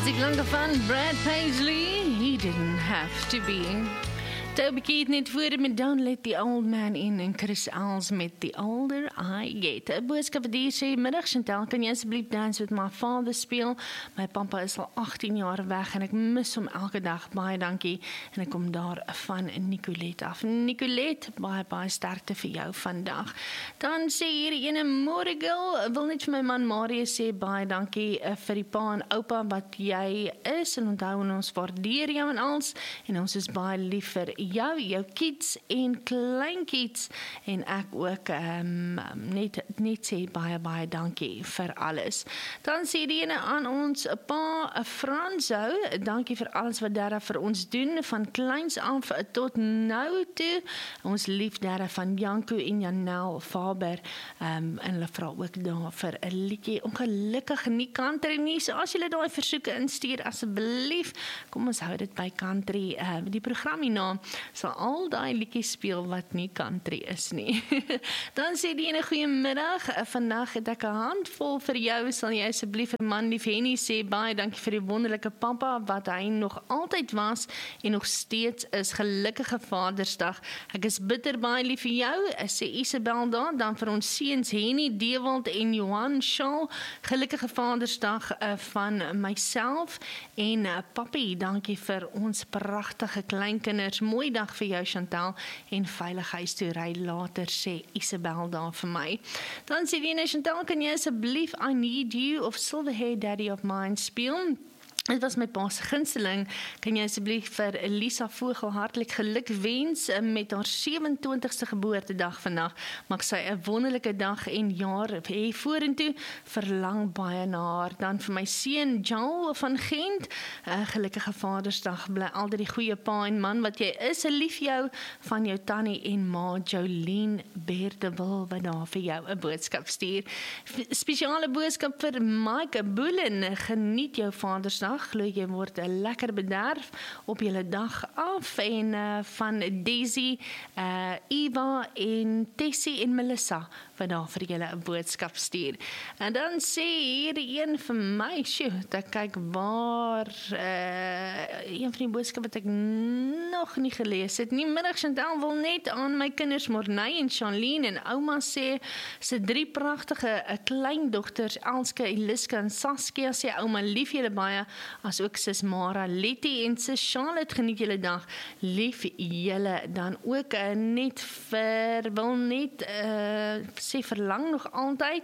Die klanke van Brad Paisley, he didn't have to be. Toby Keith net voor met Don't Let the Old Man In en Chris Els met The Older I Get. 'n boodskap wat hier sê, middag Chantal, kan jy asseblief Dance With My Father speel? My papa is al 18 jaar weg en ek mis hom elke dag. Baie dankie. En ek kom daar van Nicolette af. Nicolette, baie sterkte vir jou vandag. Dan sê hier ene Morigil, wil net vir my man Marius sê, baie dankie vir die pa en oupa wat jy is en onthou ons waardeer jou en als en ons is baie lief vir jou kids en kleinkids en ek ook net sê baie dankie vir alles. Dan sê die ene aan ons pa Franso, dankie vir alles wat Dara vir ons doen, van kleins af tot nou toe, ons lief Dara van Janko en Janel Faber, en hulle vra ook daar vir 'n liedjie, ongelukkig nie country nie, so as julle daai versoeke instuur, asseblief, kom ons hou dit by country, die program hierna sal al daai liedjies speel wat nie country is nie. Dan sê die ene goeiemiddag, vandag het ek 'n handvol vir jou, sal jy asseblief vir man lief Henny sê, baie dankie vir die wonderlike papa, wat hy nog altyd was, en nog steeds is, gelukkige Vadersdag, ek is bitter baie lief vir jou, sê Isabel daar, dan vir ons seuns Henny, Dewald en Johan Shaw, gelukkige Vadersdag van myself, en papi, dankie vir ons pragtige kleinkinders, mooi dag vir jou Chantal, en veilig huis toe ry later, sê Isabel daar vir my. Dan sê die Chantal, kan jy asseblief I Need You of Silverhair Daddy of Mine speel? Dit was my pa se gunsteling, kan jy asseblief vir Lisa Vogel hartlik geluk wens met haar 27ste geboortedag vandag, mag sy 'n wonderlike dag en jaar hê vorentoe, verlang baie na haar. Dan vir my seun Joel van Gent, gelukkige Vadersdag, bly altyd die goeie pa en man wat jy is, lief jou van jou tannie en ma Jolien Berdewil, wat daar vir jou 'n boodskap stuur. Spesiale boodskap vir Mike Boelen, geniet jou Vadersdag, glo jy word lekker bederf op julle dag af, en van Daisy, Eva en Tessie en Melissa wat daar vir julle 'n boodskap stuur. En dan sê hier een vir my, ek kyk waar een van die boodskappe wat ek nog nie gelees het nie. Middag Chantal, wil net aan my kinders Morney en Charlene en ouma sê, sy 3 pragtige kleindogters Elske, Eliska en Saskia, sê ouma, lief julle baie, as ook sis Mara, Letty en sis Charlotte, geniet julle dag, lief julle, dan ook wil net sê verlang nog altyd,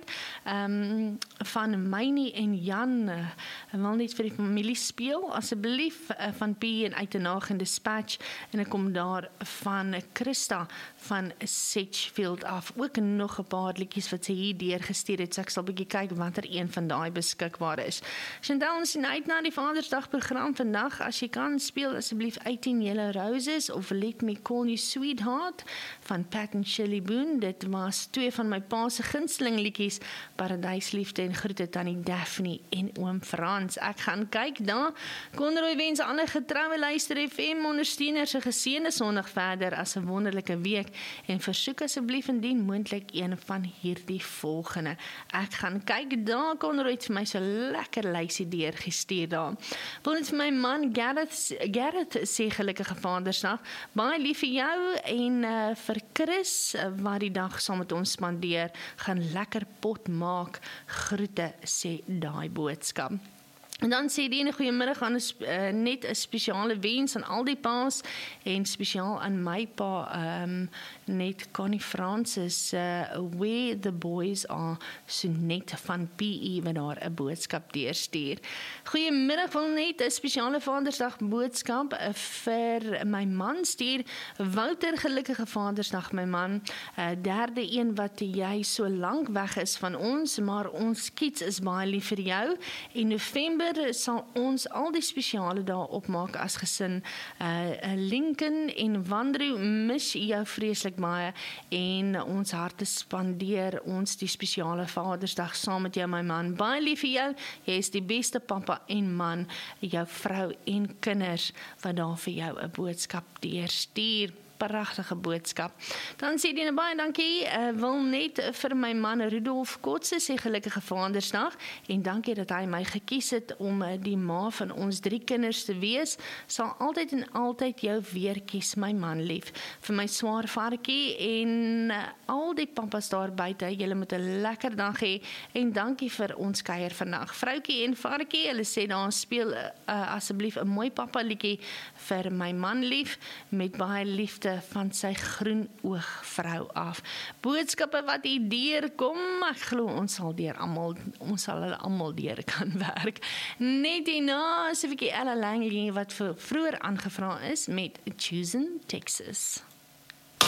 van Mynie en Jan, wil net vir die familie speel, asseblief, van P en Uitenaag en Dispatch, en ek kom daar van Christa van Sedgefield af, ook nog 'n paar liedjies wat sy hier deurgestuur het, so ek sal bietjie kyk watter een van daai beskikbaar is. Chantal, ons sien uit na die Vadersdag program vandag, as jy kan, speel asseblief 18 Yellow Roses, of Let Me Call You Sweetheart, van Pat en Shirley Boone, dit was 2 van my pa se gunsteling liedjies, Paradysliefde en groete tannie Daphne en oom Frans. Ek gaan kyk daar, Conroy wens alle getroue luister FM ondersteuners 'n geseënde Sondag verder as 'n wonderlike week, en versoek asseblief indien moontlik een van hierdie volgende. Ek gaan kyk daar, Conroy het vir my so lekker lysie deurgestuur daar. Wil net vir my man Gareth sê gelukkige Vadersdag, baie lief vir jou, en vir Chris, wat die dag saam met ons spandeer, gaan lekker pot maak, groete, sê daai boodskap. En dan sê die ene goeiemiddag aan net 'n spesiale wens aan al die paas, en spesiaal aan my pa, net Connie Francis, Where the Boys Are, so net van PE wat daar 'n boodskap deurstuur. Goeiemiddag, wil net 'n spesiale Vadersdag boodskap vir my man stuur, Wouter, gelukkige Vadersdag my man, derde een wat jy so lank weg is van ons, maar ons kids is baie lief vir jou, en November sal ons al die spesiale dae opmaak as gesin. Lincoln en Wandro mis jou vreeslik baie, en ons harte spandeer ons die spesiale Vadersdag saam met jou my man. Baie lief vir jou, jy is die beste papa en man, jou vrou en kinders wat daar vir jou 'n boodskap deurstuur. pragtige boodskap. Dan sê die baie dankie, wil net vir my man Rudolf Kotse sê gelukkige Vadersdag en dankie dat hy my gekies het om die ma van ons 3 kinders te wees. Sal altyd en altyd jou weer kies, my man lief. Vir my swaar varkie en al die pappas daar buite, julle moet 'n lekker dag hê en dankie vir ons kuier vandag. Vroukie en varkie, hulle sê daar speel asseblief 'n mooi pappa liedjie vir my man lief met baie liefde van sy groen oog vrou af. Boodskappe wat hier deurkom, ek glo ons sal hulle almal deur kan werk. Net hierna is 'n bietjie Ella Langley wat vroeër aangevra is met Choosing Texas.